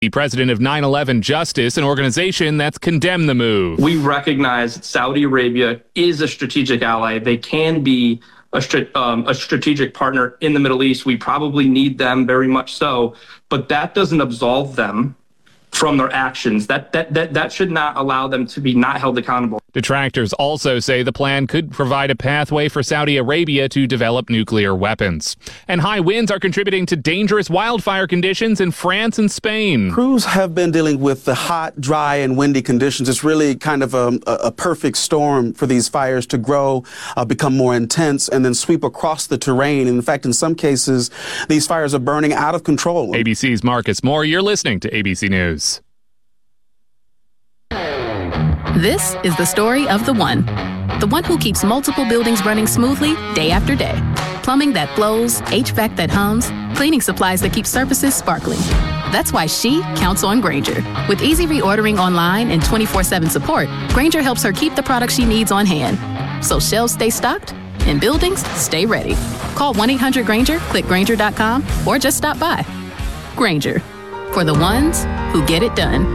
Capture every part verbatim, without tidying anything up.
The president of nine eleven Justice, an organization that's condemned the move. We recognize that Saudi Arabia is a strategic ally. They can be a, um, a strategic partner in the Middle East. We probably need them very much so, but that doesn't absolve them from their actions. That that that that should not allow them to be not held accountable. Detractors also say the plan could provide a pathway for Saudi Arabia to develop nuclear weapons. And high winds are contributing to dangerous wildfire conditions in France and Spain. Crews have been dealing with the hot, dry, and windy conditions. It's really kind of a, a perfect storm for these fires to grow, uh, become more intense, and then sweep across the terrain. In fact, in some cases, these fires are burning out of control. A B C's Marcus Moore, you're listening to A B C News. This is the story of the one. The one who keeps multiple buildings running smoothly day after day. Plumbing that flows, H V A C that hums, cleaning supplies that keep surfaces sparkling. That's why she counts on Grainger. With easy reordering online and twenty-four seven support, Grainger helps her keep the products she needs on hand. So shelves stay stocked and buildings stay ready. Call one eight hundred Grainger, click Grainger dot com, or just stop by. Grainger, for the ones who get it done.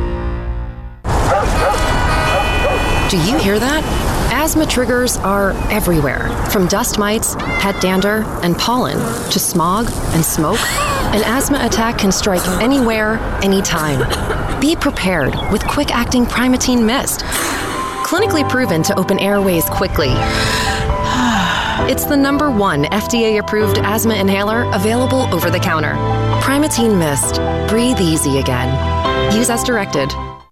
Do you hear that? Asthma triggers are everywhere, from dust mites, pet dander, and pollen, to smog and smoke. An asthma attack can strike anywhere, anytime. Be prepared with quick-acting Primatene Mist. Clinically proven to open airways quickly. It's the number one F D A-approved asthma inhaler available over the counter. Primatene Mist. Breathe easy again. Use as directed.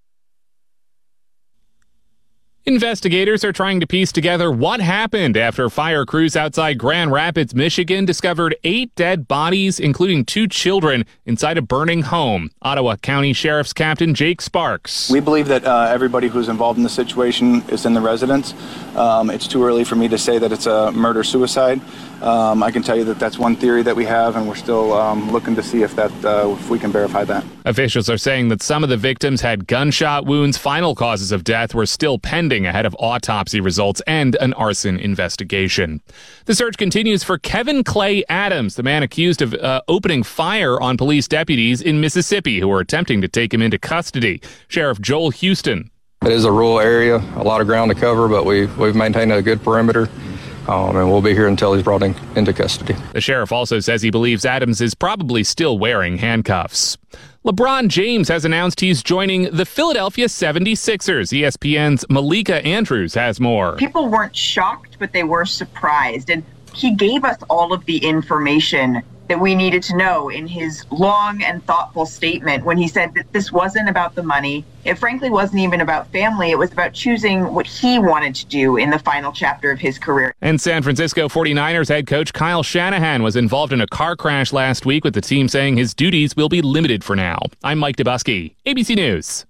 Investigators are trying to piece together what happened after fire crews outside Grand Rapids, Michigan discovered eight dead bodies, including two children, inside a burning home. Ottawa County Sheriff's Captain Jake Sparks. We believe that uh, everybody who's involved in the situation is in the residence. Um, it's too early for me to say that it's a murder-suicide. Um, I can tell you that that's one theory that we have, and we're still um, looking to see if that uh, if we can verify that. Officials are saying that some of the victims had gunshot wounds. Final causes of death were still pending ahead of autopsy results and an arson investigation. The search continues for Kevin Clay Adams, the man accused of uh, opening fire on police deputies in Mississippi who were attempting to take him into custody. Sheriff Joel Houston. It is a rural area, a lot of ground to cover, but we, we've maintained a good perimeter. Um, and we'll be here until he's brought in, into custody. The sheriff also says he believes Adams is probably still wearing handcuffs. LeBron James has announced he's joining the Philadelphia seventy-sixers. E S P N's Malika Andrews has more. People weren't shocked, but they were surprised. And he gave us all of the information that we needed to know in his long and thoughtful statement when he said that this wasn't about the money. It frankly wasn't even about family. It was about choosing what he wanted to do in the final chapter of his career. And San Francisco forty-niners head coach Kyle Shanahan was involved in a car crash last week, with the team saying his duties will be limited for now. I'm Mike Dubusky, A B C News.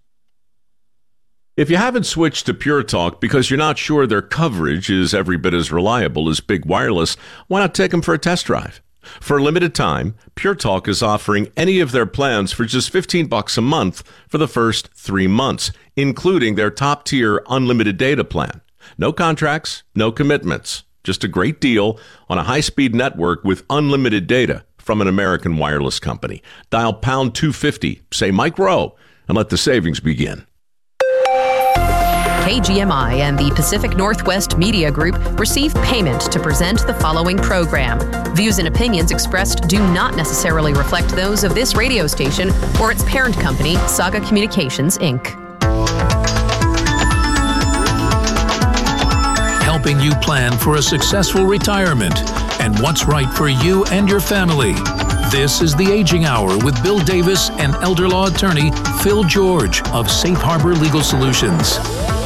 If you haven't switched to Pure Talk because you're not sure their coverage is every bit as reliable as Big Wireless, why not take them for a test drive? For a limited time, Pure Talk is offering any of their plans for just fifteen bucks a month for the first three months, including their top-tier unlimited data plan. No contracts, no commitments, just a great deal on a high-speed network with unlimited data from an American wireless company. Dial pound two fifty, say Mike Rowe, and let the savings begin. K G M I and the Pacific Northwest Media Group receive payment to present the following program. Views and opinions expressed do not necessarily reflect those of this radio station or its parent company, Saga Communications, Incorporated. Helping you plan for a successful retirement and what's right for you and your family. This is The Aging Hour with Bill Davis and elder law attorney Phil George of Safe Harbor Legal Solutions.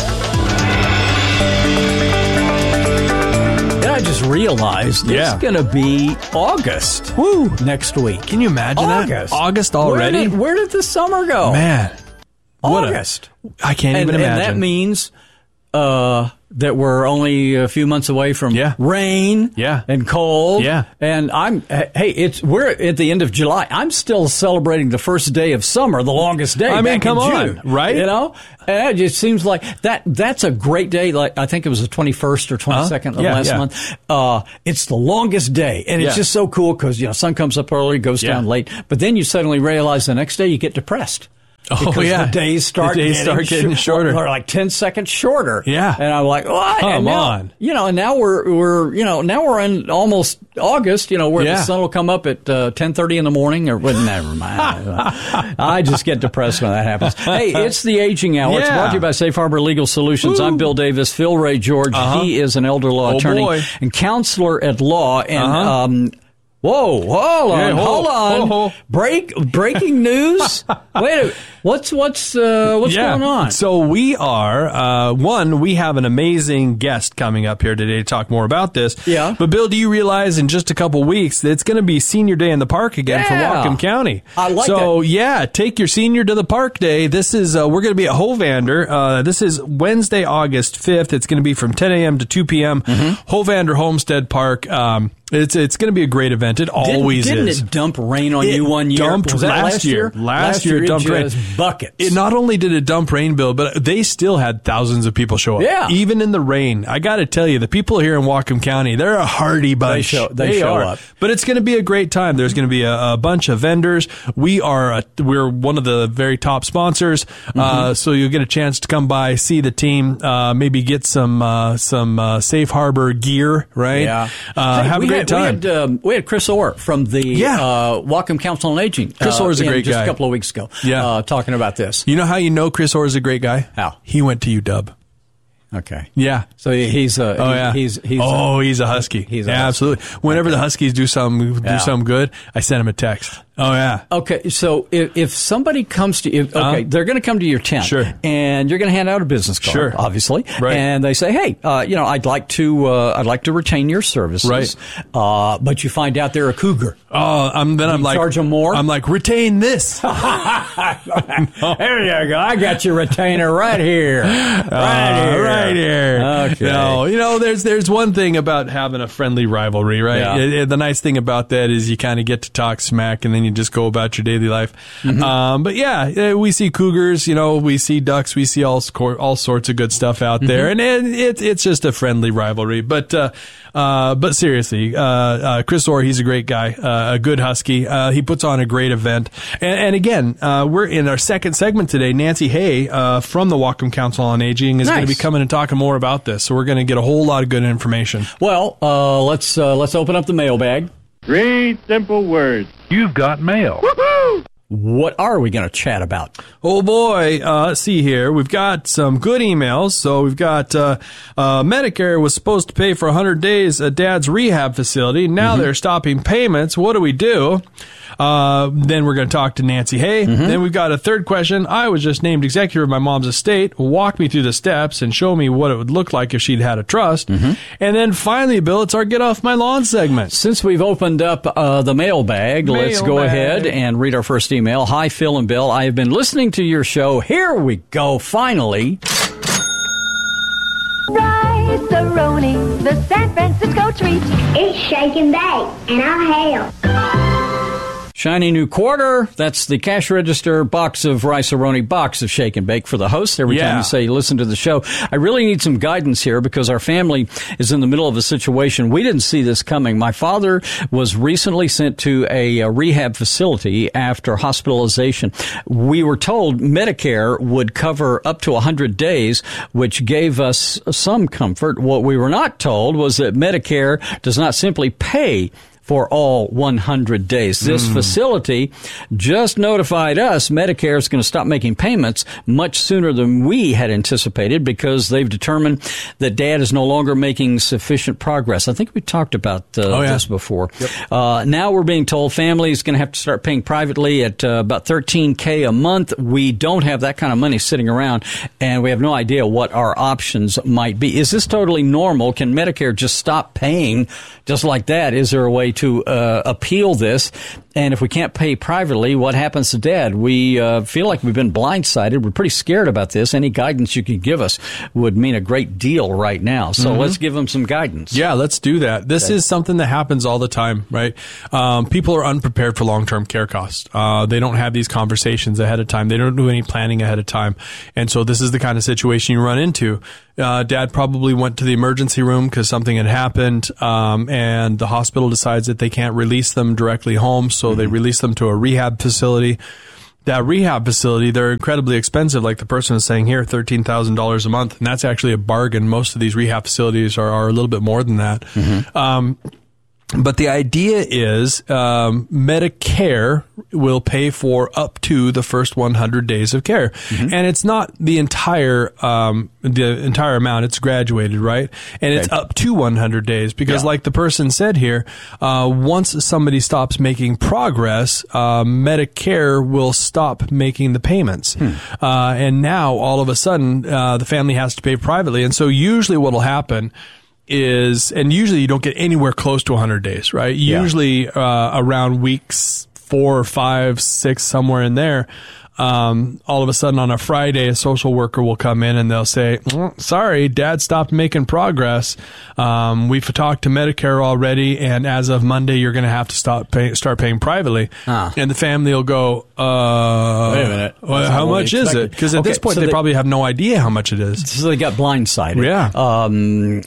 I just realized yeah. it's going to be August Woo. next week. Can you imagine August. that? August already? Where did, where did the summer go? Man. August. A, I can't and, even imagine. And that means uh, that we're only a few months away from yeah. rain yeah. and cold. Yeah. And I'm hey, it's we're at the end of July. I'm still celebrating the first day of summer, the longest day. I mean, back come in on, June, right? You know, and it just seems like that. That's a great day. Like I think it was the twenty-first or twenty-second uh, of yeah, last yeah. month. Uh, it's the longest day, and it's yeah. just so cool because you know sun comes up early, goes yeah. down late, but then you suddenly realize the next day you get depressed. Oh, because yeah. the days start, the days getting, start getting sh- shorter. They're like ten seconds shorter. Yeah. And I'm like, what? Come and now, on. You know, and now we're, we're, you know, now we're in almost August, you know, where Yeah. the sun will come up at uh, ten thirty in the morning or well, never mind. I just get depressed when that happens. Hey, it's the Aging Hour. Yeah. It's brought to you by Safe Harbor Legal Solutions. Woo. I'm Bill Davis. Phil Ray George. Uh-huh. He is an elder law Oh, attorney boy. and counselor at law. And, Uh-huh. um, Whoa, hold on, Yeah, hold- hold on. hold- Break breaking news. Wait a minute. What's what's uh, what's Yeah. going on? So we are uh, one. We have an amazing guest coming up here today to talk more about this. Yeah. But Bill, do you realize in just a couple weeks that it's going to be Senior Day in the Park again for Yeah. Whatcom County? I like so, that. yeah, take your senior to the park day. This is uh, we're going to be at Hovander. Uh, this is Wednesday, August fifth. It's going to be from ten a.m. to two p.m. Mm-hmm. Hovander Homestead Park. Um, it's it's going to be a great event. It always didn't, didn't is. it dump rain on It you one year? dumped Was that last last year. year? Last year it dumped it rain. just buckets. It not only did it dump rain, Bill, but they still had thousands of people show up. Yeah. Even in the rain. I got to tell you, the people here in Whatcom County, they're a hardy bunch. show- they show are. up. But it's going to be a great time. There's going to be a, a bunch of vendors. We are a, we're one of the very top sponsors. Mm-hmm. Uh, so you'll get a chance to come by, see the team, uh, maybe get some uh, some uh, Safe Harbor gear, right? Yeah. Uh, Hey, have we a great had, time. We had, um, we had Chris Orr from the Yeah. uh, Whatcom Council on Aging. Chris uh, Orr's a in great just guy. a couple of weeks ago. Yeah. Uh, talking about this. You know how you know Chris Orr is a great guy? How? He went to U W. Okay. Yeah. So he- he's a. Oh he- yeah, He's he's. oh he's a husky. He's a yeah, husky. absolutely. Whenever the Huskies do something do Yeah. something good, I send him a text. Oh yeah. Okay, so if, if somebody comes to you, okay, Uh-huh. they're going to come to your tent, Sure. and you're going to hand out a business card, Sure. obviously, Right. and they say, hey, uh, you know, I'd like to, uh, I'd like to retain your services, Right. Uh, but you find out they're a cougar. Oh, I'm then I'm You like charge them more? I'm like retain this. There you go. I got your retainer right here, right Uh, here, right here. Okay. No, you know, there's there's one thing about having a friendly rivalry, right? Yeah. It- it- the nice thing about that is you kind of get to talk smack, and then you just go about your daily life. Mm-hmm. Um, but yeah, eh, we see cougars, you know, we see ducks, we see all scor- all sorts of good stuff out Mm-hmm. there, and it, it, it's just a friendly rivalry. But uh, uh, but seriously, uh, uh, Chris Orr, he's a great guy, uh, a good husky. Uh, he puts on a great event, and, and again, uh, we're in our second segment today. Nancy Hay uh, from the Whatcom Council on Aging is going to be Nice. coming and talking more about this. So we're going to get a whole lot of good information. Well, uh, let's uh, let's open up the mailbag. Three simple words. You've got mail. What are we going to chat about? Oh boy, uh, let's see here. We've got some good emails. So we've got uh, uh, Medicare was supposed to pay for one hundred days at Dad's rehab facility. Now Mm-hmm. they're stopping payments. What do we do? Uh, then we're going to talk to Nancy Hay. Mm-hmm. Then we've got a third question. I was just named executor of my mom's estate. Walk me through the steps and show me what it would look like if she'd had a trust. Mm-hmm. And then finally, Bill, it's our Get Off My Lawn segment. Since we've opened up uh, the mailbag, let's go Mailbag. ahead and read our first email. Hi, Phil and Bill. I have been listening to your show. Here we go, finally. Rice-A-Roni, the San Francisco treat. It's shake and bake, and I'll help. Shiny new quarter. That's the cash register box of Rice-A-Roni, box of shake and bake for the host. Every Yeah. time you say listen to the show, I really need some guidance here because our family is in the middle of a situation. We didn't see this coming. My father was recently sent to a, a rehab facility after hospitalization. We were told Medicare would cover up to one hundred days, which gave us some comfort. What we were not told was that Medicare does not simply pay for all one hundred days. This Mm. facility just notified us Medicare is going to stop making payments much sooner than we had anticipated because they've determined that Dad is no longer making sufficient progress. I think we talked about uh, Oh, yeah. this before. Uh, now we're being told family is going to have to start paying privately at uh, about thirteen K a month. We don't have that kind of money sitting around, and we have no idea what our options might be. Is this totally normal? Can Medicare just stop paying just like that? Is there a way to uh, appeal this? And if we can't pay privately, what happens to Dad? We uh, feel like we've been blindsided. We're pretty scared about this. Any guidance you could give us would mean a great deal right now. So Mhm. let's give them some guidance. Yeah, let's do that. This Okay. is something that happens all the time, right? Um, people are unprepared for long-term care costs. Uh, they don't have these conversations ahead of time. They don't do any planning ahead of time. And so this is the kind of situation you run into. Uh, Dad probably went to the emergency room because something had happened, um, and the hospital decides that they can't release them directly home, so they release them to a rehab facility. that rehab facility, they're incredibly expensive. Like the person is saying here, thirteen thousand dollars a month. And that's actually a bargain. Most of these rehab facilities are, are a little bit more than that. Mm-hmm. Um, But the idea is um, Medicare will pay for up to the first one hundred days of care, mm-hmm. and it's not the entire um, the entire amount. It's graduated, right? And okay. it's up to one hundred days because, yeah. like the person said here, uh, once somebody stops making progress, uh, Medicare will stop making the payments, hmm. uh, and now all of a sudden uh, the family has to pay privately. And so usually what will happen is, and usually you don't get anywhere close to one hundred days, right? Yeah. Usually uh, around weeks four or five, six, somewhere in there, um, all of a sudden on a Friday, a social worker will come in and they'll say, mm, sorry, Dad stopped making progress. Um, we've talked to Medicare already, and as of Monday, you're going to have to stop pay, start paying privately. Huh. And the family will go, uh, wait a minute. Well, how much is it? Because at okay, this point, so they, they probably have no idea how much it is. So they got blindsided. Yeah. Um,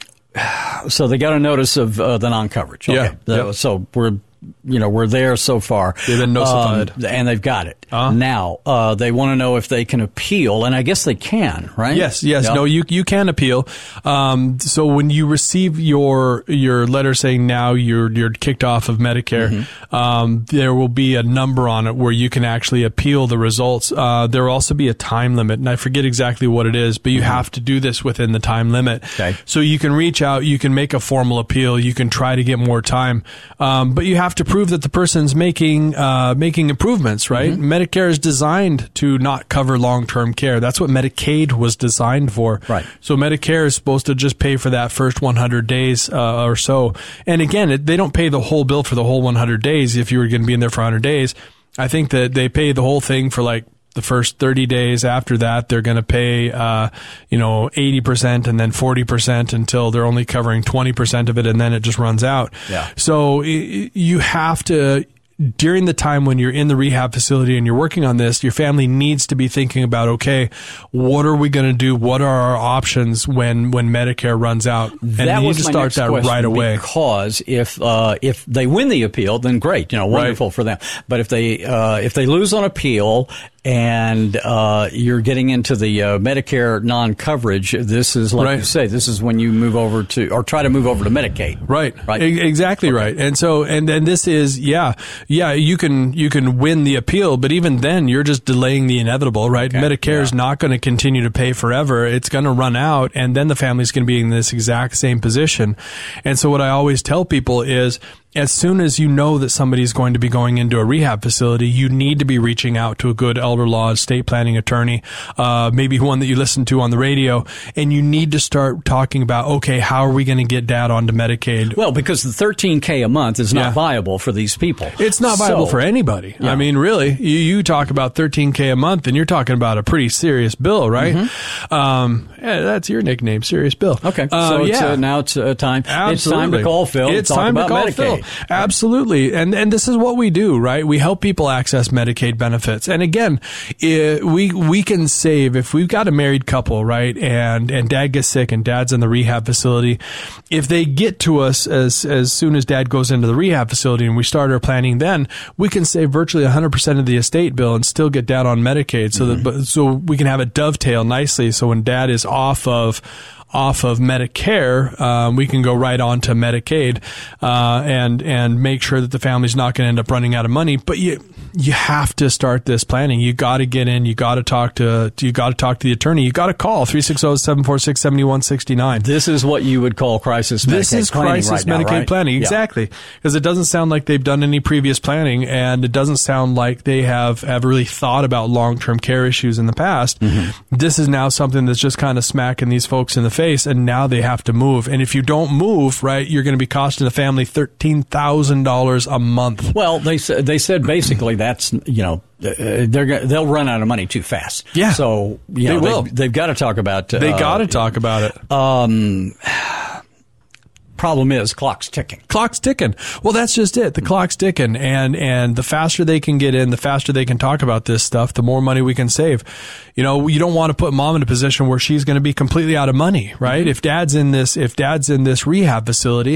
So they got a notice of uh, the non-coverage. Okay. Yeah. The, yeah. So we're, you know, we're there so far. They've been notified. Um, and they've got it. Uh-huh. Now, uh, they want to know if they can appeal, and I guess they can, right? Yes, yes. Yep. No, you you can appeal. Um, so when you receive your your letter saying now you're you're kicked off of Medicare, mm-hmm. um, there will be a number on it where you can actually appeal the results. Uh, there will also be a time limit, and I forget exactly what it is, but you mm-hmm. have to do this within the time limit. Okay. So you can reach out, you can make a formal appeal, you can try to get more time, um, but you have to prove that the person's making uh, making improvements, right? Mm-hmm. Medicare is designed to not cover long-term care. That's what Medicaid was designed for. Right. So Medicare is supposed to just pay for that first one hundred days uh, or so. And again, it, they don't pay the whole bill for the whole one hundred days if you were going to be in there for one hundred days. I think that they pay the whole thing for like the first thirty days. After that, they're going to pay, uh, you know, eighty percent and then forty percent until they're only covering twenty percent of it, and then it just runs out. Yeah. So it, you have to, during the time when you're in the rehab facility and you're working on this, your family needs to be thinking about, okay, what are we going to do? What are our options when, when Medicare runs out? And that you need was to my start next that question, right away. Because if uh, if they win the appeal, then great, you know, wonderful right. for them. But if they uh, if they lose on appeal and uh, you're getting into the uh, Medicare non-coverage, this is, like right. you say, this is when you move over to, or try to move over to Medicaid. Right. Right. E- exactly okay. right. And so, and then this is, yeah, yeah, you can, you can win the appeal, but even then you're just delaying the inevitable, right? Okay. Medicare yeah. is not going to continue to pay forever. It's going to run out, and then the family's going to be in this exact same position. And so what I always tell people is, as soon as you know that somebody's going to be going into a rehab facility, you need to be reaching out to a good elder law estate planning attorney, uh, maybe one that you listen to on the radio, and you need to start talking about, okay, how are we going to get Dad onto Medicaid? Well, because the thirteen K a month is not yeah. viable for these people. It's not viable so, for anybody. Yeah. I mean, really, you, you talk about thirteen K a month, and you're talking about a pretty serious bill, right? Mm-hmm. Um, yeah, that's your nickname, Serious Bill. Okay, uh, so it's, yeah. uh, now it's uh, time. Absolutely. It's time to call Phil. It's talk time about to call Medicaid. Phil. Absolutely. And and this is what we do, right? We help people access Medicaid benefits. And again, it, we we can save, if we've got a married couple, right, and and Dad gets sick and Dad's in the rehab facility, if they get to us as as soon as Dad goes into the rehab facility and we start our planning then, we can save virtually one hundred percent of the estate bill and still get Dad on Medicaid, so mm-hmm. that so we can have it dovetail nicely, so when Dad is off of off of Medicare, um, we can go right on to Medicaid, uh, and, and make sure that the family's not going to end up running out of money. But you, you have to start this planning. You got to get in. You got to talk to, you got to talk to the attorney. You got to call three six zero, seven four six, seven one six nine. This is what you would call crisis Medicaid This is crisis right Medicaid now, right? planning. Yeah. Exactly. Because it doesn't sound like they've done any previous planning, and it doesn't sound like they have, have really thought about long-term care issues in the past. Mm-hmm. This is now something that's just kind of smacking these folks in the face, and now they have to move. And if you don't move, right, you're going to be costing the family thirteen thousand dollars a month. Well, they said, they said basically that's, you know, Uh, they're they'll run out of money too fast. Yeah, so you know, they will. They've, they've got to talk about. Uh, they got to talk about it. Um, problem is, clock's ticking. Clock's ticking. Well, that's just it. The clock's ticking, and and the faster they can get in, the faster they can talk about this stuff, the more money we can save. You know, you don't want to put Mom in a position where she's going to be completely out of money, right? Mm-hmm. If Dad's in this, if Dad's in this rehab facility,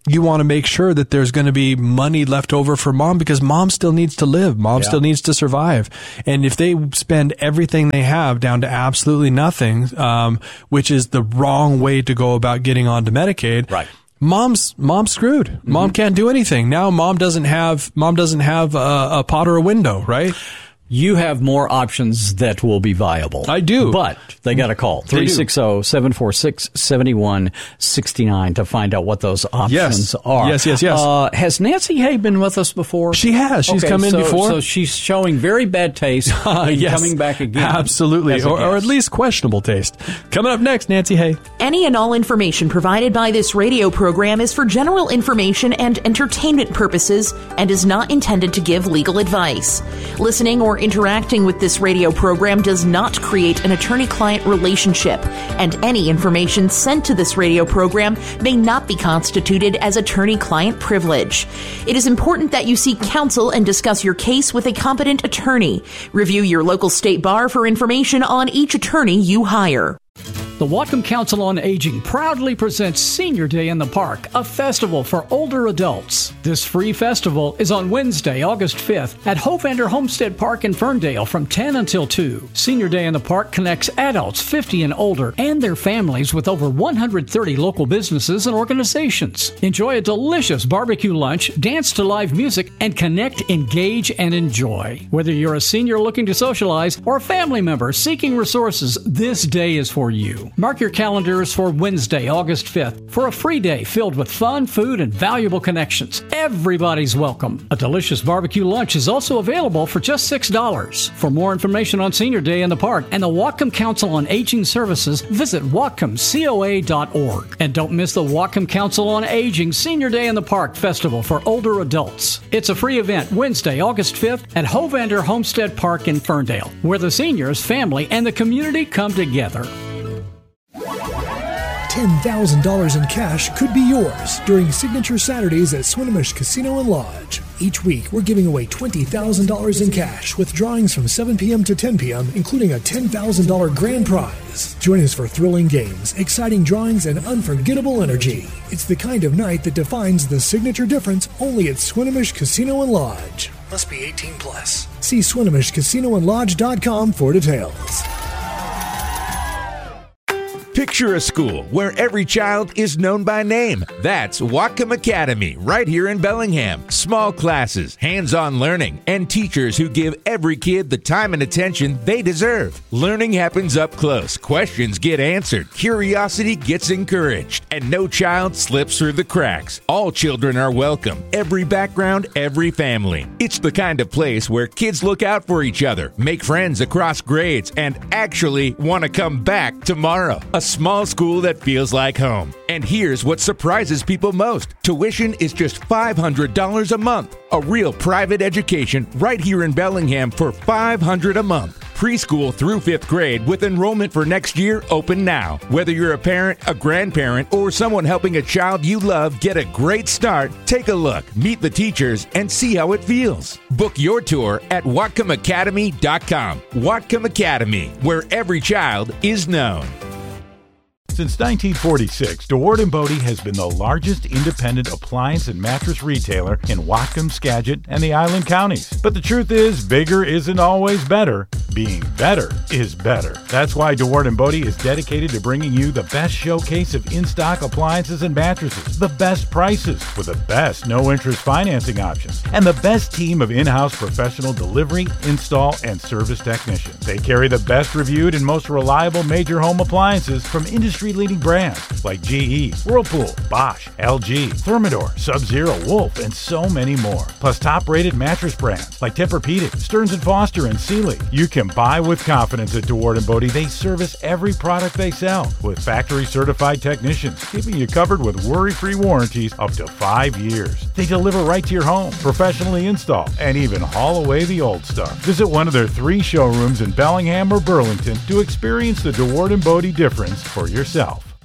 you want to make sure that there's going to be money left over for mom because mom still needs to live. Mom yeah. still needs to survive. And if they spend everything they have down to absolutely nothing, um, which is the wrong way to go about getting onto Medicaid, right. Mom's mom's screwed. Mm-hmm. Mom can't do anything. Now mom doesn't have mom doesn't have a, a pot or a window, right? You have more options that will be viable. I do. But they got to call three six zero, seven four six, seven one six nine to find out what those options yes. are. Yes, yes, yes. Uh, has Nancy Hay been with us before? She has. She's okay, come in so, before. So she's showing very bad taste uh, and yes. coming back again. Absolutely. Or, or at least questionable taste. Coming up next, Nancy Hay. Any and all information provided by this radio program is for general information and entertainment purposes and is not intended to give legal advice. Listening or interacting with this radio program does not create an attorney-client relationship, and any information sent to this radio program may not be constituted as attorney-client privilege. It is important that you seek counsel and discuss your case with a competent attorney. Review your local state bar for information on each attorney you hire. The Whatcom Council on Aging proudly presents Senior Day in the Park, a festival for older adults. This free festival is on Wednesday, August fifth at Hovander Homestead Park in Ferndale from ten until two. Senior Day in the Park connects adults fifty and older and their families with over one hundred thirty local businesses and organizations. Enjoy a delicious barbecue lunch, dance to live music, and connect, engage, and enjoy. Whether you're a senior looking to socialize or a family member seeking resources, this day is for you. Mark your calendars for Wednesday, August fifth for a free day filled with fun, food, and valuable connections. Everybody's welcome. A delicious barbecue lunch is also available for just six dollars. For more information on Senior Day in the Park and the Whatcom Council on Aging Services, visit whatcom coa dot org. And don't miss the Whatcom Council on Aging Senior Day in the Park Festival for older adults. It's a free event Wednesday, August fifth at Hovander Homestead Park in Ferndale, where the seniors, family, and the community come together. ten thousand dollars in cash could be yours during Signature Saturdays at Swinomish Casino and Lodge. Each week, we're giving away twenty thousand dollars in cash with drawings from seven p.m. to ten p.m., including a ten thousand dollars grand prize. Join us for thrilling games, exciting drawings, and unforgettable energy. It's the kind of night that defines the signature difference only at Swinomish Casino and Lodge. Must be eighteen plus. See Swinomish Casino and Lodge dot com for details. Picture a school where every child is known by name. That's Whatcom Academy, right here in Bellingham. Small classes, hands-on learning, and teachers who give every kid the time and attention they deserve. Learning happens up close, questions get answered, curiosity gets encouraged, and no child slips through the cracks. All children are welcome, every background, every family. It's the kind of place where kids look out for each other, make friends across grades, and actually want to come back tomorrow. A small school that feels like home. And here's what surprises people most. Tuition is just five hundred dollars a month. A real private education right here in Bellingham for five hundred dollars a month. Preschool through fifth grade with enrollment for next year open now. Whether you're a parent, a grandparent, or someone helping a child you love get a great start, take a look, meet the teachers, and see how it feels. Book your tour at whatcom academy dot com. Whatcom Academy, where every child is known. Since nineteen forty-six, DeWard and Bodie has been the largest independent appliance and mattress retailer in Whatcom, Skagit, and the Island Counties. But the truth is, bigger isn't always better. Being better is better. That's why DeWard and Bodie is dedicated to bringing you the best showcase of in-stock appliances and mattresses, the best prices with the best no-interest financing options, and the best team of in-house professional delivery, install, and service technicians. They carry the best reviewed and most reliable major home appliances from industry leading brands like G E, Whirlpool, Bosch, L G, Thermador, Sub-Zero, Wolf, and so many more. Plus top-rated mattress brands like Tempur-Pedic, Stearns and Foster, and Sealy. You can buy with confidence at DeWard and Bodie. They service every product they sell with factory-certified technicians, keeping you covered with worry-free warranties up to five years. They deliver right to your home, professionally install, and even haul away the old stuff. Visit one of their three showrooms in Bellingham or Burlington to experience the DeWard and Bodie difference for yourself.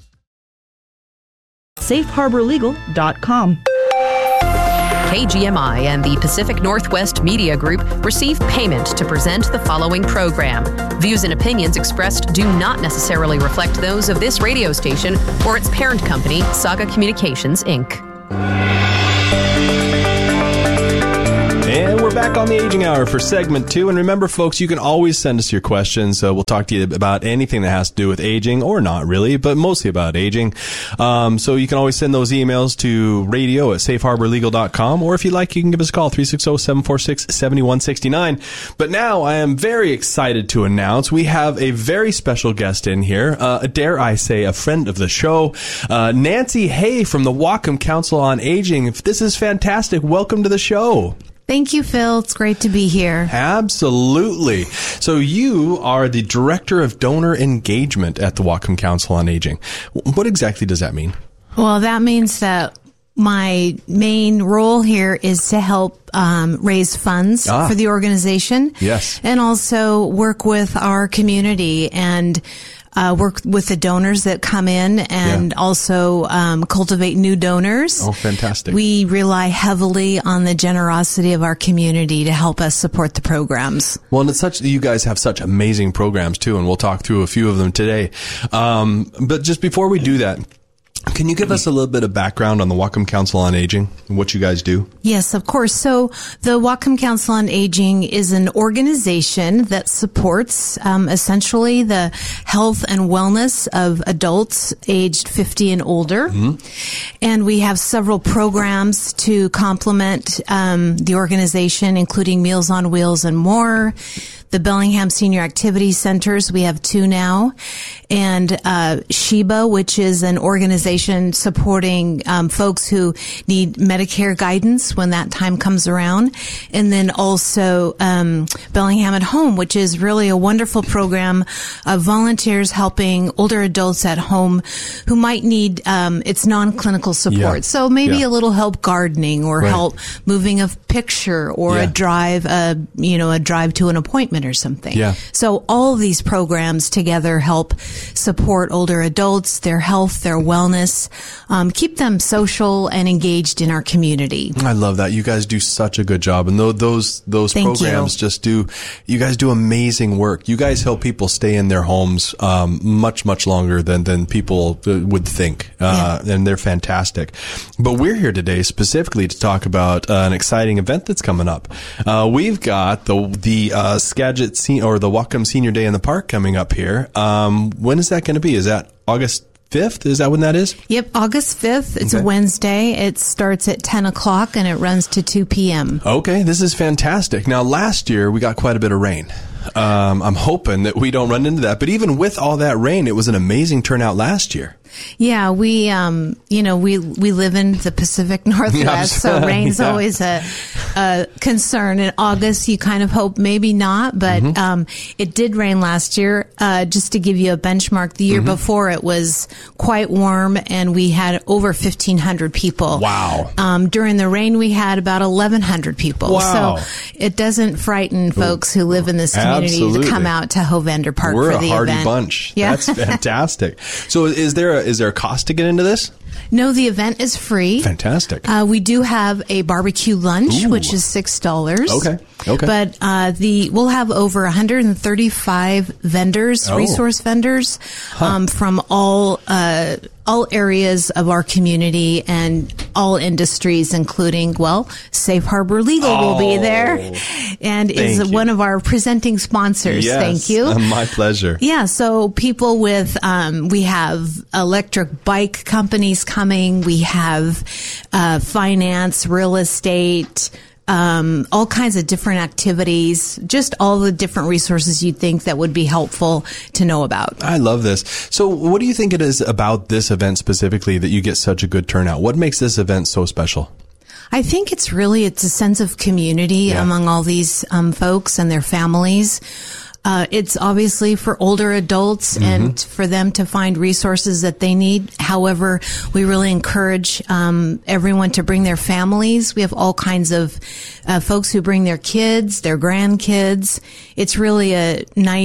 safe harbor legal dot com. K G M I and the Pacific Northwest Media Group receive payment to present the following program. Views and opinions expressed do not necessarily reflect those of this radio station or its parent company, Saga Communications, Incorporated. And we're back on the Aging Hour for segment two. And remember, folks, you can always send us your questions. Uh, we'll talk to you about anything that has to do with aging, or not really, but mostly about aging. Um, so you can always send those emails to radio at safe harbor legal dot com, or if you'd like, you can give us a call, three six zero, seven four six, seven one six nine. But now I am very excited to announce we have a very special guest in here, uh, dare I say, a friend of the show, uh, Nancy Hay from the Whatcom Council on Aging. This is fantastic. Welcome to the show. Thank you, Phil. It's great to be here. Absolutely. So you are the Director of Donor Engagement at the Whatcom Council on Aging. What exactly does that mean? Well, that means that my main role here is to help um, raise funds ah. for the organization. Yes. And also work with our community and Uh, work with the donors that come in, and yeah. also um, cultivate new donors. Oh, fantastic. We rely heavily on the generosity of our community to help us support the programs. Well, and it's such, you guys have such amazing programs too, and we'll talk through a few of them today. Um, but just before we do that, can you give us a little bit of background on the Whatcom Council on Aging and what you guys do? Yes, of course. So the Whatcom Council on Aging is an organization that supports um, essentially the health and wellness of adults aged fifty and older. Mm-hmm. And we have several programs to complement um, the organization, including Meals on Wheels and more. The Bellingham Senior Activity Centers, we have two now, and uh, SHEBA, which is an organization supporting um, folks who need Medicare guidance when that time comes around, and then also um, Bellingham at Home, which is really a wonderful program of volunteers helping older adults at home who might need um, its non-clinical support. Yeah. So maybe yeah. a little help gardening, or right. help moving a picture, or yeah. a drive, uh, you know, a drive to an appointment or something. Yeah. So all of these programs together help support older adults, their health, their wellness, um, keep them social and engaged in our community. I love that. You guys do such a good job. And th- those those Thank programs you. just do, you guys do amazing work. You guys help people stay in their homes um, much, much longer than, than people uh, would think. Uh, yeah. And they're fantastic. But we're here today specifically to talk about uh, an exciting event that's coming up. Uh, we've got the, the uh, Skagit or the Whatcom Senior Day in the Park coming up here. Um, when is that going to be? Is that August fifth? Is that when that is? Yep, August fifth. It's okay. a Wednesday. It starts at ten o'clock and it runs to two p.m. Okay, this is fantastic. Now, last year we got quite a bit of rain. Um, I'm hoping that we don't run into that. But even with all that rain, it was an amazing turnout last year. Yeah, we, um, you know, we we live in the Pacific Northwest, so rain's yeah. always a, a concern. In August, you kind of hope maybe not, but mm-hmm. um, it did rain last year. Uh, just to give you a benchmark, the year mm-hmm. before it was quite warm, and we had over fifteen hundred people. Wow! Um, during the rain, we had about eleven hundred people. Wow! So it doesn't frighten folks who live in this community Absolutely. to come out to Hovender Park We're for the event. We're a hardy event. bunch. Yeah. That's fantastic. So, is there a, is there a cost to get into this? No, the event is free. Fantastic. Uh, we do have a barbecue lunch, Ooh. which is six dollars. Okay. Okay. But uh, the we'll have over one hundred thirty-five vendors, oh. resource vendors, huh. um, from all uh, all areas of our community and all industries, including, well, Safe Harbor Legal oh. will be there, and Thank is you. one of our presenting sponsors. Yes. Thank you. Uh, my pleasure. Yeah, so people with, um, we have electric bike companies coming. We have uh, finance, real estate, um, all kinds of different activities, just all the different resources you'd think that would be helpful to know about. I love this. So what do you think it is about this event specifically that you get such a good turnout? What makes this event so special? I think it's really, it's a sense of community yeah. among all these um, folks and their families. Uh, it's obviously for older adults mm-hmm. and for them to find resources that they need. However, we really encourage um, everyone to bring their families. We have all kinds of uh, folks who bring their kids, their grandkids. It's really a nice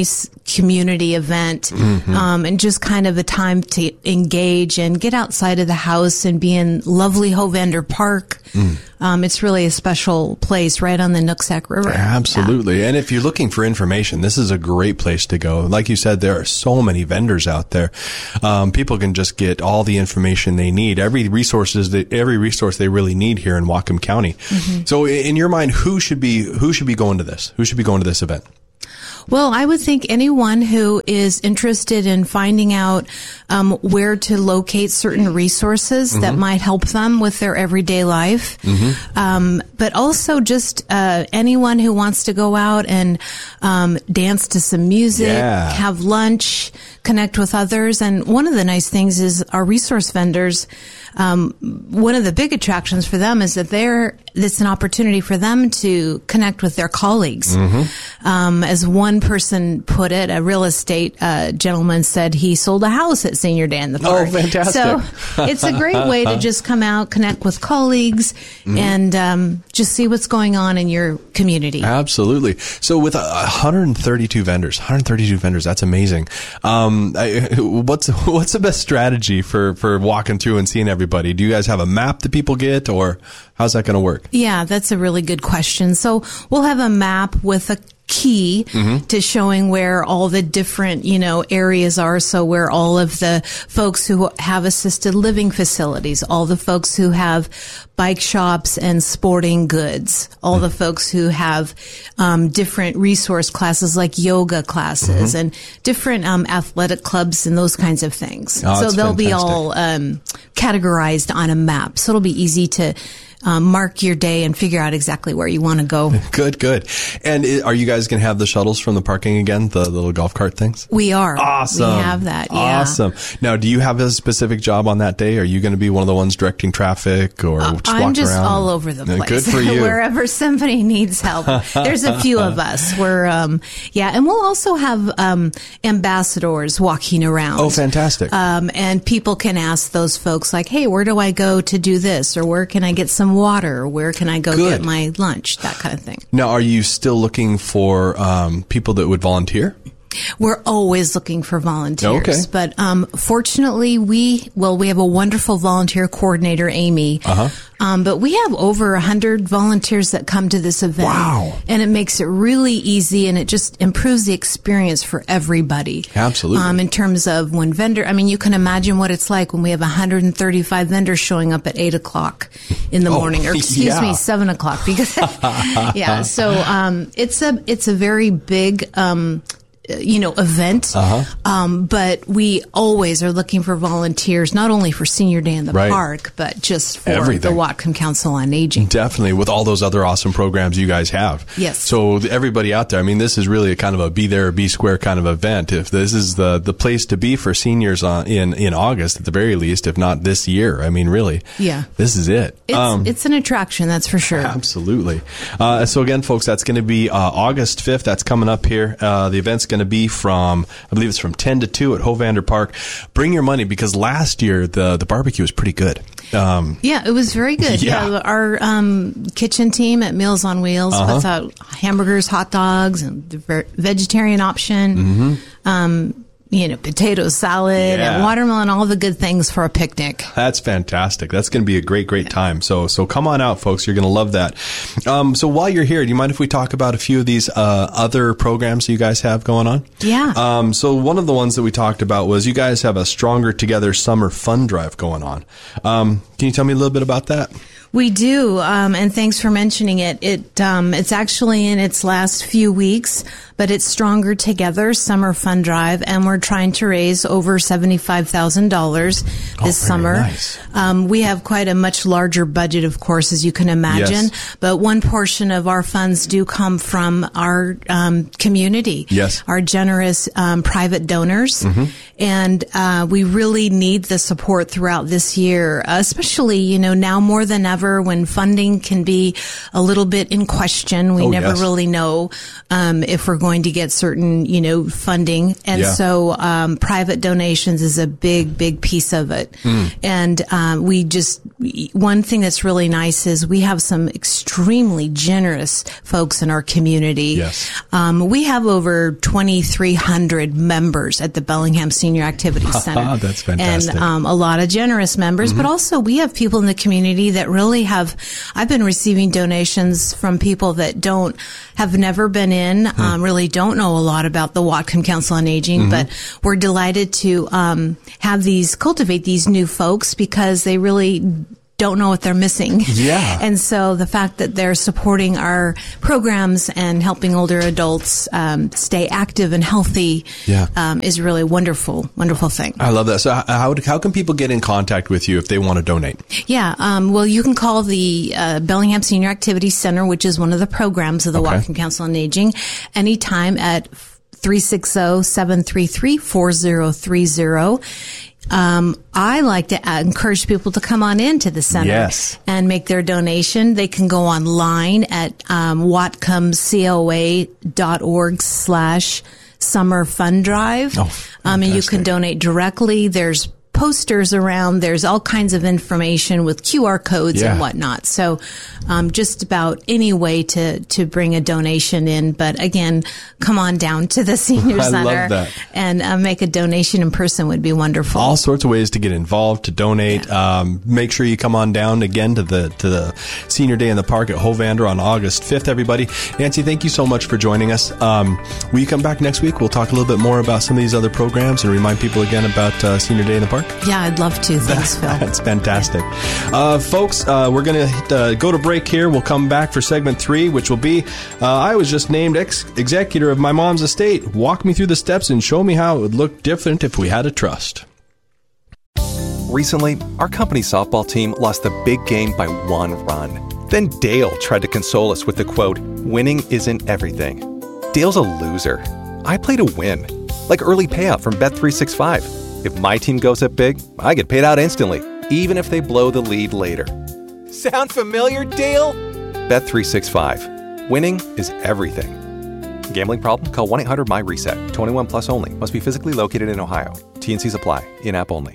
community event, Mm-hmm. um, and just kind of a time to engage and get outside of the house and be in lovely Hovander Park. Mm. Um, it's really a special place right on the Nooksack River. Absolutely. And if you're looking for information, this is a great place to go. Like you said, there are so many vendors out there. Um, people can just get all the information they need, every resources that every resource they really need here in Whatcom County. Mhm. So in your mind, who should be who should be going to this? Who should be going to this event? Well, I would think anyone who is interested in finding out um, where to locate certain resources that Mhm. might help them with their everyday life. Mhm. Um, but also just uh, anyone who wants to go out and um, dance to some music, Yeah. have lunch, connect with others. And one of the nice things is our resource vendors. Um, one of the big attractions for them is that they're, it's an opportunity for them to connect with their colleagues. Mm-hmm. Um, as one person put it, a real estate uh, gentleman said he sold a house at Senior Day in the Park. Oh, fantastic. So it's a great way to just come out, connect with colleagues, Mhm. and um, just see what's going on in your community. Absolutely. So with uh, one hundred thirty-two vendors, one hundred thirty-two vendors, that's amazing. Um, I, what's what's the best strategy for, for walking through and seeing everybody? Do you guys have a map that people get, or how's that going to work? Yeah, that's a really good question. So we'll have a map with a key Mhm. to showing where all the different, you know, areas are. So where all of the folks who have assisted living facilities, all the folks who have bike shops and sporting goods, all the folks who have um, different resource classes like yoga classes Mhm. and different um, athletic clubs and those kinds of things. Oh, so that's they'll be fantastic. all um, categorized on a map. So it'll be easy to um, mark your day and figure out exactly where you want to go. Good, good. And i- are you guys going to have the shuttles from the parking again, the little golf cart things? We are. Awesome. We have that. Yeah. Awesome. Now, do you have a specific job on that day? Are you going to be one of the ones directing traffic or just I'm walking just around? all over the Uh, place. Good for you. Wherever somebody needs help. There's a few of us. We're, um, yeah, and we'll also have um, ambassadors walking around. Oh, fantastic. Um, and people can ask those folks like, hey, where do I go to do this? Or where can I get some water? Or where can I go Good. get my lunch? That kind of thing. Now, are you still looking for um, people that would volunteer? We're always looking for volunteers. Okay. But um, fortunately, we, well, we have a wonderful volunteer coordinator, Amy. Uh-huh. Um, but we have over one hundred volunteers that come to this event. Wow. And it makes it really easy, and it just improves the experience for everybody. Absolutely. Um, in terms of when vendor, I mean, you can imagine what it's like when we have one hundred thirty-five vendors showing up at eight o'clock in the Oh, morning, or excuse yeah. me, seven o'clock. Because, yeah, so um, it's a it's a very big um, you know, event. Uh-huh. Um, but we always are looking for volunteers, not only for Senior Day in the Right. park, but just for Everything. the Whatcom Council on Aging. Definitely, with all those other awesome programs you guys have. Yes. So th- everybody out there, I mean, this is really a kind of a be there or be square kind of event. If this is the the place to be for seniors on, in in August at the very least, if not this year, I mean, really, Yeah. this is it. It's, it's an attraction, that's for sure. Absolutely. Uh, so again, folks, that's going to be uh, August fifth. That's coming up here. Uh, the event's going to be from, I believe it's from ten to two at Hovander Park. Bring your money, because last year the the barbecue was pretty good. Um, Yeah, it was very good. Yeah. Yeah, our um, kitchen team at Meals on Wheels Uh-huh. puts out hamburgers, hot dogs, and the ver- vegetarian option. Mhm. Um, you know, potato salad Yeah. and watermelon, all the good things for a picnic. That's fantastic. That's going to be a great, great time. So, so come on out, folks. You're going to love that. Um, so while you're here, do you mind if we talk about a few of these uh, other programs that you guys have going on? Yeah. Um, so one of the ones that we talked about was you guys have a Stronger Together Summer Fun Drive going on. Um, can you tell me a little bit about that? We do, um, and thanks for mentioning it. It um, it's actually in its last few weeks, but it's Stronger Together Summer Fun Drive, and we're trying to raise over seventy-five thousand dollars this summer. nice. Um, we have quite a much larger budget, of course, as you can imagine, Yes. but one portion of our funds do come from our um, community, Yes. our generous um, private donors, Mhm. and uh, we really need the support throughout this year, especially, you know, now more than ever when funding can be a little bit in question. We Oh, never yes. really know um, if we're going going to get certain, you know, funding. And Yeah. so um, private donations is a big, big piece of it. Mm. And um, we just, one thing that's really nice is we have some extremely generous folks in our community. Yes. Um, we have over twenty-three hundred members at the Bellingham Senior Activities Center. That's fantastic. And um, a lot of generous members, Mhm. but also we have people in the community that really have, I've been receiving donations from people that don't, have never been in, Hmm. um, really don't know a lot about the Whatcom Council on Aging, Mhm. but we're delighted to um, have these, cultivate these new folks because they really don't know what they're missing. Yeah. And so the fact that they're supporting our programs and helping older adults um, stay active and healthy Yeah. um, is really a wonderful, wonderful thing. I love that. So h- how, how can people get in contact with you if they want to donate? Yeah, um, well, you can call the uh, Bellingham Senior Activities Center, which is one of the programs of the Okay. Whatcom Council on Aging, anytime at three six zero, seven three three, four zero three zero. Um, I like to uh, encourage people to come on into the center Yes. and make their donation. They can go online at um, whatcomcoa.org slash summer fund drive. Oh, um, and you can donate directly. There's posters around. There's all kinds of information with Q R codes Yeah. and whatnot. So um, just about any way to, to bring a donation in. But again, come on down to the Senior I love Center that. and uh, make a donation in person would be wonderful. All sorts of ways to get involved, to donate. Um, make sure you come on down again to the to the Senior Day in the Park at Hovander on August fifth, everybody. Nancy, thank you so much for joining us. Um, will you come back next week? We'll talk a little bit more about some of these other programs and remind people again about uh, Senior Day in the Park. Yeah, I'd love to. Thanks, Phil. That's fantastic. Uh, folks, uh, we're going to uh, go to break here. We'll come back for segment three, which will be uh, I was just named ex- executor of my mom's estate. Walk me through the steps and show me how it would look different if we had a trust. Recently, our company softball team lost the big game by one run. Then Dale tried to console us with the quote, "Winning isn't everything." Dale's a loser. I play to win, like early payout from Bet three sixty-five. If my team goes up big, I get paid out instantly, even if they blow the lead later. Sound familiar, Dale? Bet three sixty-five. Winning is everything. Gambling problem? Call one eight hundred M Y reset. twenty-one plus only. Must be physically located in Ohio. T and Cs apply. In-app only.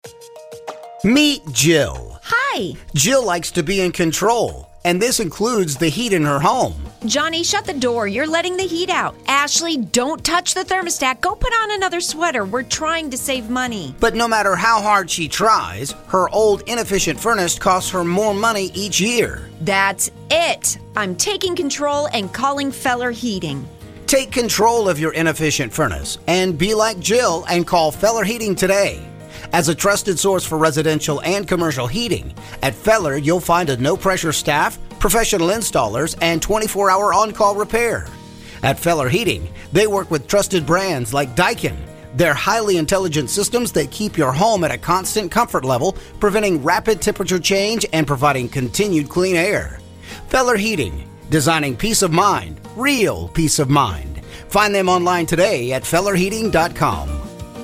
Meet Jill. Hi. Jill likes to be in control, and this includes the heat in her home. Johnny, shut the door. You're letting the heat out. Ashley, don't touch the thermostat. Go put on another sweater. We're trying to save money. But no matter how hard she tries, her old inefficient furnace costs her more money each year. That's it. I'm taking control and calling Feller Heating. Take control of your inefficient furnace and be like Jill and call Feller Heating today. As a trusted source for residential and commercial heating, at Feller you'll find a no-pressure staff, professional installers, and twenty-four hour on-call repair. At Feller Heating, they work with trusted brands like Daikin. They're highly intelligent systems that keep your home at a constant comfort level, preventing rapid temperature change and providing continued clean air. Feller Heating, designing peace of mind, real peace of mind. Find them online today at feller heating dot com.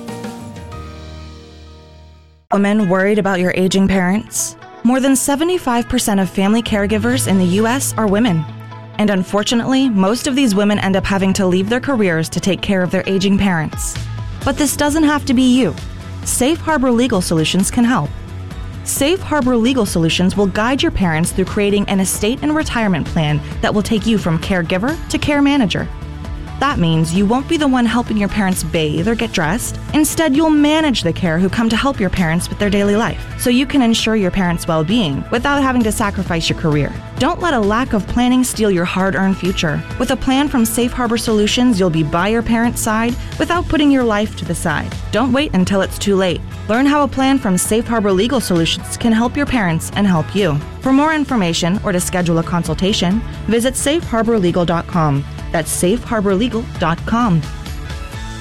Women worried about your aging parents? More than seventy-five percent of family caregivers in the U S are women. And unfortunately, most of these women end up having to leave their careers to take care of their aging parents. But this doesn't have to be you. Safe Harbor Legal Solutions can help. Safe Harbor Legal Solutions will guide your parents through creating an estate and retirement plan that will take you from caregiver to care manager. That means you won't be the one helping your parents bathe or get dressed. Instead, you'll manage the care who come to help your parents with their daily life, so you can ensure your parents' well-being without having to sacrifice your career. Don't let a lack of planning steal your hard-earned future. With a plan from Safe Harbor Solutions, you'll be by your parents' side without putting your life to the side. Don't wait until it's too late. Learn how a plan from Safe Harbor Legal Solutions can help your parents and help you. For more information or to schedule a consultation, visit safe harbor legal dot com. That's safe harbor legal dot com.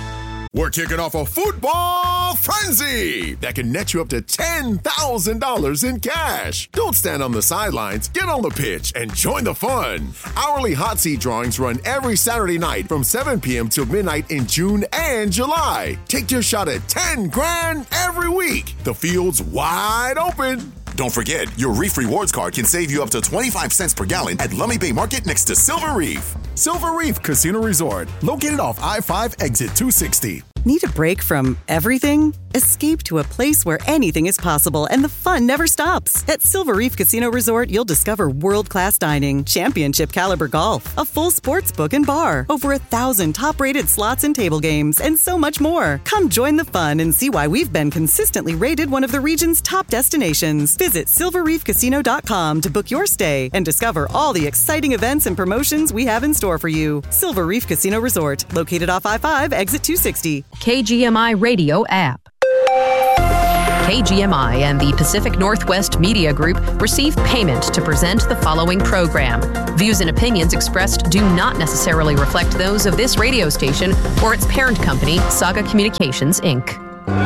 We're kicking off a football frenzy that can net you up to ten thousand dollars in cash. Don't stand on the sidelines. Get on the pitch and join the fun. Hourly hot seat drawings run every Saturday night from seven p.m. till midnight in June and July. Take your shot at ten grand every week. The field's wide open. Don't forget, your Reef Rewards card can save you up to twenty-five cents per gallon at Lummi Bay Market next to Silver Reef. Silver Reef Casino Resort, located off I five exit two sixty. Need a break from everything? Escape to a place where anything is possible and the fun never stops. At Silver Reef Casino Resort, you'll discover world-class dining, championship caliber golf, a full sports book and bar, over a thousand top-rated slots and table games, and so much more. Come join the fun and see why we've been consistently rated one of the region's top destinations. Visit silver reef casino dot com to book your stay and discover all the exciting events and promotions we have in store for you. Silver Reef Casino Resort, located off I five, exit two sixty. K G M I Radio app. K G M I and the Pacific Northwest Media Group receive payment to present the following program. Views and opinions expressed do not necessarily reflect those of this radio station or its parent company, Saga Communications, Incorporated.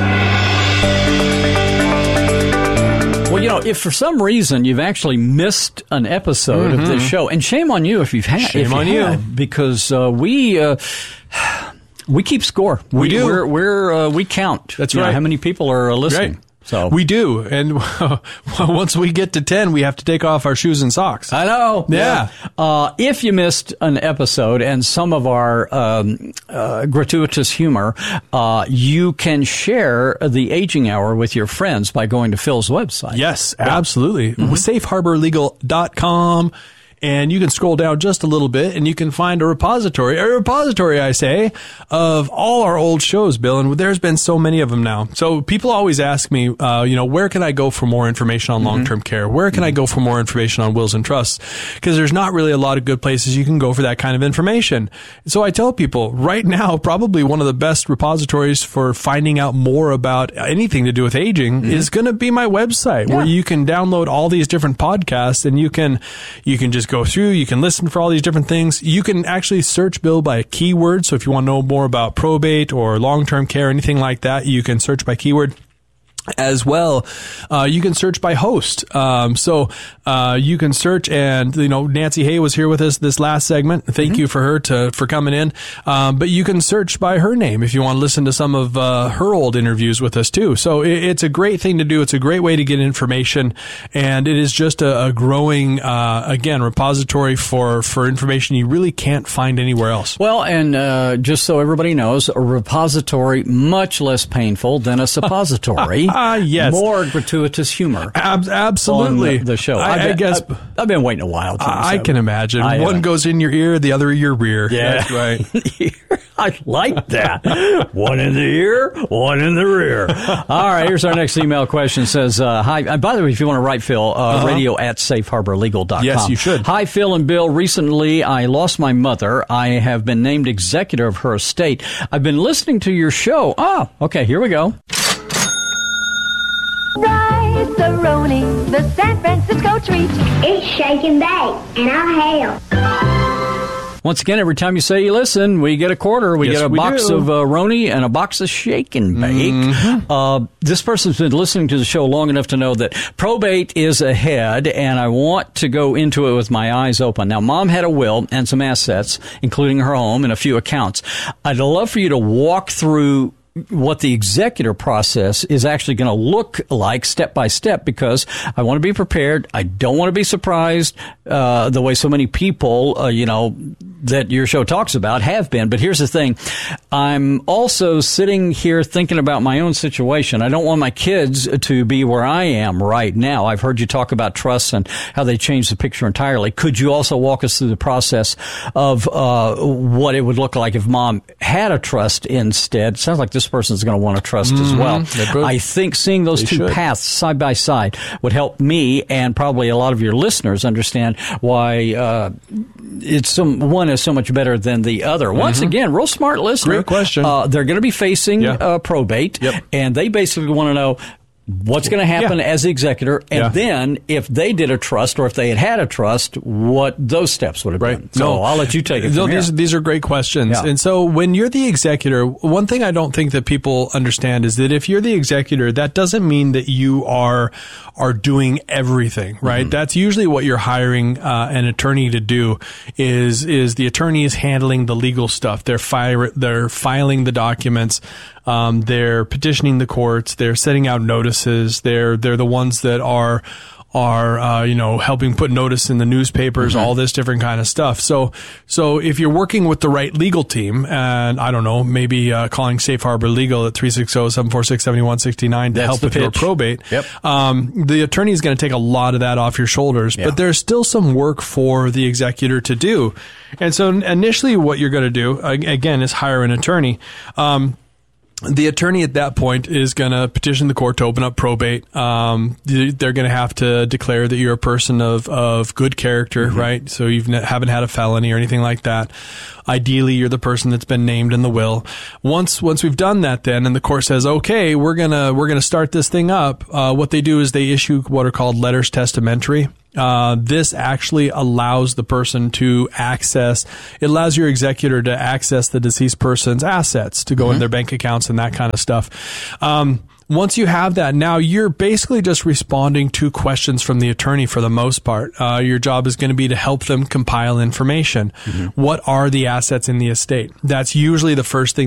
Well, you know, if for some reason you've actually missed an episode mm-hmm. of this show, and shame on you if you've had, shame if you on had, you, because uh, we. Uh, We keep score. We, we do. We're, we're uh, we count. That's right. Know, how many people are listening? Right. So we do, and once we get to ten, we have to take off our shoes and socks. I know. Yeah. yeah. Uh, if you missed an episode and some of our um, uh, gratuitous humor, uh, you can share the Aging Hour with your friends by going to Phil's website. Yes, absolutely. Mm-hmm. safe harbor legal dot com. And you can scroll down just a little bit and you can find a repository, a repository, I say, of all our old shows, Bill. And there's been so many of them now. So people always ask me, uh, you know, where can I go for more information on mm-hmm. long-term care? Where can mm-hmm. I go for more information on wills and trusts? Because there's not really a lot of good places you can go for that kind of information. So I tell people right now, probably one of the best repositories for finding out more about anything to do with aging mm-hmm. is going to be my website yeah. where you can download all these different podcasts and you can, you can just go through, you can listen for all these different things. You can actually search, Bill, by a keyword. So if you want to know more about probate or long-term care, anything like that, you can search by keyword. As well, uh, you can search by host. Um, so, uh, you can search and, you know, Nancy Hay was here with us this last segment. Thank mm-hmm. you for her to, for coming in. Um, but you can search by her name if you want to listen to some of, uh, her old interviews with us too. So it, it's a great thing to do. It's a great way to get information. And it is just a, a growing, uh, again, repository for, for information you really can't find anywhere else. Well, and, uh, just so everybody knows, a repository much less painful than a suppository. Ah, uh, yes. More gratuitous humor. Ab- absolutely. On the, the show. I, I, I guess. I, I've been waiting a while. Too, I so. can imagine. I, One uh, goes in your ear, the other your rear. Yeah. That's right. I like that. One in the ear, one in the rear. All right, here's our next email question. It says, uh, hi. And by the way, if you want to write Phil, uh, uh-huh. radio at safe harbor legal dot com. Yes, you should. Hi, Phil and Bill. Recently, I lost my mother. I have been named executor of her estate. I've been listening to your show. Ah, okay, here we go. Rice-A-Roni, the San Francisco treat. It's shake and bake, and I'll help. Once again, every time you say you listen, we get a quarter. We yes, get a we box do. of uh, Roni and a box of shake and bake. Mm-hmm. Uh, this person's been listening to the show long enough to know that probate is ahead, and I want to go into it with my eyes open. Now, Mom had a will and some assets, including her home and a few accounts. I'd love for you to walk through what the executor process is actually going to look like step by step, because I want to be prepared. I don't want to be surprised uh, the way so many people, uh, you know, that your show talks about have been. But here's the thing. I'm also sitting here thinking about my own situation. I don't want my kids to be where I am right now. I've heard you talk about trusts and how they change the picture entirely. Could you also walk us through the process of uh, what it would look like if Mom had a trust instead? It sounds like this person's going to want a trust mm-hmm. as well. I think seeing those they two should. paths side by side would help me and probably a lot of your listeners understand why uh, it's some one is so much better than the other. Mm-hmm. Once again, real smart listener. Great question. Uh, they're going to be facing yeah. uh, probate, yep. and they basically want to know, What's going to happen Yeah. as the executor, and Yeah. then if they did a trust or if they had had a trust, what those steps would have been. So No. I'll let you take it No, from these, here. these are great questions. Yeah. And so when you're the executor, one thing I don't think that people understand is that if you're the executor, that doesn't mean that you are are doing everything, right? Mm-hmm. That's usually what you're hiring uh, an attorney to do is is the attorney is handling the legal stuff. They're fire, they're filing the documents. Um, they're petitioning the courts. They're sending out notices. They're they're the ones that are are uh, you know helping put notice in the newspapers, Mm-hmm. all this different kind of stuff. So so if you're working with the right legal team, and I don't know, maybe uh, calling Safe Harbor Legal at three six zero, seven four six, seven one six nine to That's help the with your pitch. probate, Yep. um, the attorney is going to take a lot of that off your shoulders. Yeah. But there's still some work for the executor to do. And so initially what you're going to do, ag- again, is hire an attorney. Um, The attorney at that point is going to petition the court to open up probate. Um, they're going to have to declare that you're a person of, of good character, Mm-hmm. right? So you haven't had a felony or anything like that. Ideally, you're the person that's been named in the will. Once once we've done that, then and the court says, okay, we're gonna we're gonna start this thing up. Uh, what they do is they issue what are called letters testamentary. Uh, this actually allows the person to access, it allows your executor to access the deceased person's assets to go Mm-hmm. in their bank accounts and that kind of stuff. Um, once you have that, now you're basically just responding to questions from the attorney for the most part. Uh, your job is going to be to help them compile information. Mm-hmm. What are the assets in the estate? That's usually the first thing